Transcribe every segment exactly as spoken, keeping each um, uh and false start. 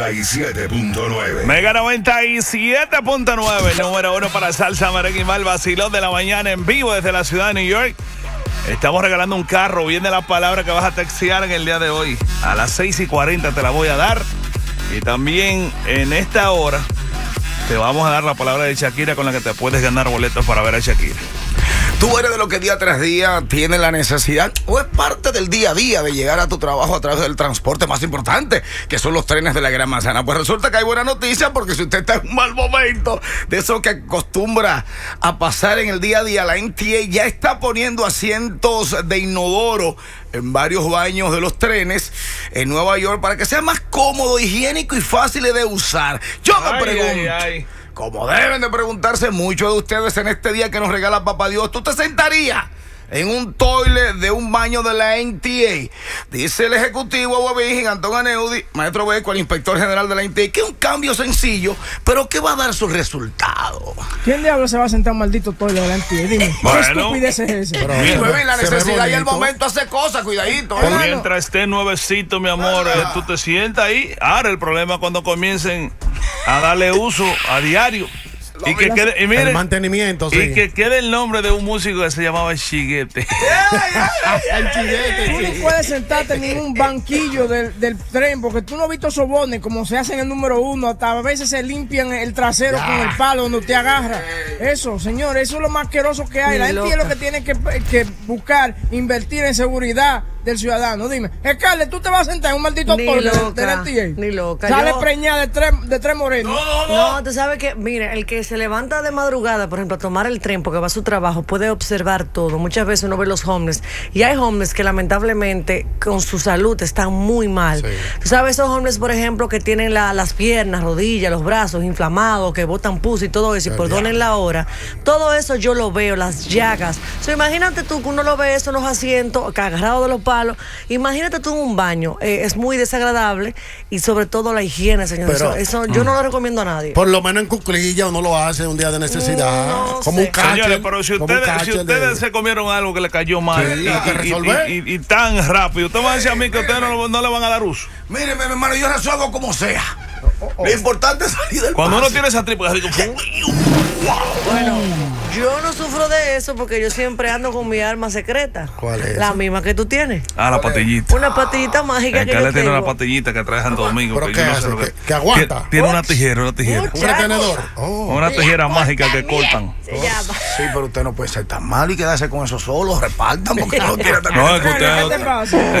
noventa y siete punto nueve. Mega noventa y siete punto nueve, número uno para salsa, merengue y mal, vacilón de la mañana en vivo desde la ciudad de New York. Estamos regalando un carro. Viene la palabra que vas a textear en el día de hoy. A las seis y cuarenta te la voy a dar. Y también en esta hora te vamos a dar la palabra de Shakira con la que te puedes ganar boletos para ver a Shakira. ¿Tú eres de los que día tras día tiene la necesidad o es parte del día a día de llegar a tu trabajo a través del transporte más importante, que son los trenes de la Gran Manzana? Pues resulta que hay buena noticia, porque si usted está en un mal momento, de eso que acostumbra a pasar en el día a día, la N T A ya está poniendo asientos de inodoro en varios baños de los trenes en Nueva York para que sea más cómodo, higiénico y fácil de usar. Yo me Ay, pregunto... ay, ay. Como deben de preguntarse muchos de ustedes en este día que nos regala Papá Dios, ¿tú te sentarías en un toilet de un baño de la N T A? Dice el ejecutivo Bobigen, Antón Aneudi, maestro Beco, el inspector general de la N T A, que es un cambio sencillo, pero que va a dar sus resultados. ¿Quién diablo se va a sentar un maldito toilet de la N T A? Dime, Bueno. ¿qué estupidez es esa? Pero, mi bebé, la necesidad y el momento hace cosas, cuidadito. ¿eh? Mientras esté nuevecito, mi amor, eh, tú te sientas ahí. Ahora el problema es cuando comiencen a darle uso a diario. Y que quede, y miren, el mantenimiento, sí. Y que quede el nombre de un músico que se llamaba Chiguete. El chiguete, Tú no sí. puedes sentarte en ningún banquillo del, del tren, porque tú no has visto sobones como se hacen en el número uno. Hasta a veces se limpian el trasero Ya. con el palo donde te agarra. Eso, señor, eso es lo más asqueroso que hay. Ni La gente loca. es lo que tiene que, que buscar, invertir en seguridad del ciudadano. Dime, Scarlett, tú te vas a sentar en un maldito Ni toilet de- loca, de la N T A. ni loca. Sale Yo- preñada de tres, de tres morenos. No, tú sabes que, mira, el que se levanta de madrugada, por ejemplo, a tomar el tren porque va a su trabajo, puede observar todo. Muchas veces uno ve los homeless. Y hay homeless que lamentablemente con su salud están muy mal. Sí. Tú sabes, esos homeless, por ejemplo, que tienen la- las piernas, rodillas, los brazos inflamados, que botan pus y todo eso, y perdonen la hora. Todo eso yo lo veo, las llagas. O sea, imagínate tú que uno lo ve eso en los asientos, que agarrado de los palos. Imagínate tú en un baño. Eh, es muy desagradable y sobre todo la higiene, señor. Pero- eso, eso yo no lo recomiendo a nadie. Por lo menos en cuclilla uno lo hace un día de necesidad. No como sé. un catcher. Señores, pero si como un ustedes, si catcher ustedes de- se comieron algo que le cayó mal Sí, y, hay que y- resolver. y- y- y tan rápido, usted va a decir a mí que ustedes no, lo- no le van a dar uso. Mire, mi hermano, yo resuelvo como sea. Lo importante es salir del Cuando uno paso. tiene esa tripa, así como... Bueno, yo no sufro de eso porque yo siempre ando con mi arma secreta. ¿Cuál es La esa? misma que tú tienes. Ah, la patillita. Una pastillita mágica Es que que yo le tiene tengo. una patillita que trae Santo Domingo. ¿Pero que qué yo no hace? sé lo ¿Que- que aguanta? Tiene, tiene una tijera, una tijera. Un retenedor. Oh. Una tijera mágica que cortan. Se llama. Sí, pero usted no puede ser tan malo y quedarse con eso solo. Repartan porque no quiere estar con No, el es que tren. usted... ¿Qué te pasa? Es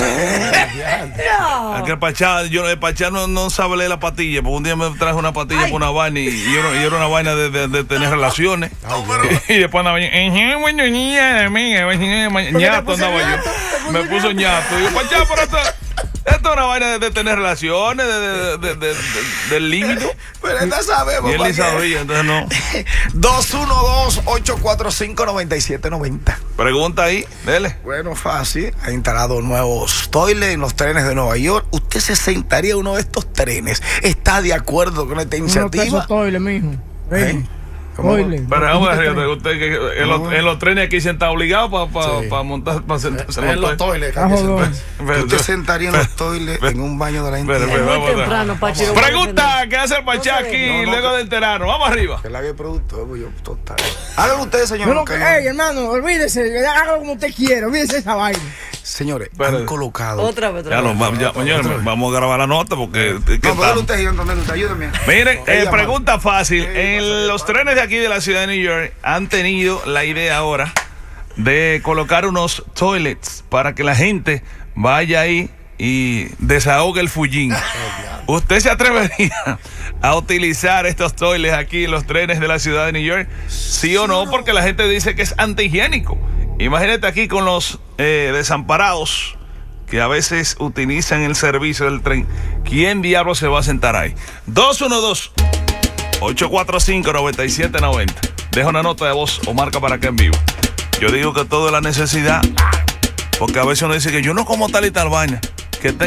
que, es que el Pachá, yo, el Pachá no, no sabe leer la patilla, porque un día me traje una patilla por una vaina y, y era, y era una vaina de, de, de tener relaciones. Y después andaba yo, ñato andaba yo. Me puso ñato. Y yo, Pachá, pero esto, esto es una vaina de, de tener relaciones, de, de, de, de- de- del límite. Pero esta sabemos. Y él ¿para ni qué? sabía, entonces no. dos uno dos, ocho cuatro cinco, nueve siete nueve cero. Pregunta ahí, dele. Bueno, fácil. Ha instalado nuevos toilets en los trenes de Nueva York. ¿Usted se sentaría en uno de estos trenes? ¿Está de acuerdo con esta Uno iniciativa? pesos toilet, mijo. Ven. ¿Eh? ¿Cómo? Toilet. Pero vamos a decir, usted que en los, en los trenes aquí se está obligado para pa, Sí. pa montar, para sentarse En los toilets. Ah, jodón. ¿Tú te sentarías en los toilets en un baño de la Espera, India? espera, Muy vamos a ver. temprano, Pachi. lo voy a Pregunta, defender. ¿qué hace el Pachá No sé. aquí No, no, luego que- del terano? Vamos arriba. Que la había productor, pues yo, total. Háganlo ustedes, señor. Yo no, que- ey, hermano, olvídese, hágalo como usted quiera, olvídese esa vaina. Señores, Espera. han colocado. Otra vez, otra Ya, vez. lo, va- ya, señores, vamos a grabar la nota porque... ¿qué No, pero tal? usted, Antonio, usted ayúdame. Miren, eh, Ella, pregunta fácil. Ey, En pasa, los pasa. trenes de aquí de la ciudad de New York han tenido la idea ahora de colocar unos toilets para que la gente vaya ahí y desahogue el fullín. ¿Usted se atrevería a utilizar estos toilets aquí en los trenes de la ciudad de New York? ¿Sí o no? Porque la gente dice que es antihigiénico. Imagínate aquí con los eh, desamparados que a veces utilizan el servicio del tren. ¿Quién diablo se va a sentar ahí? dos uno dos, ocho cuatro cinco, nueve siete nueve cero. Deja una nota de voz o marca para acá en vivo. Yo digo que todo es la necesidad, porque a veces uno dice que yo no como tal y tal vaina.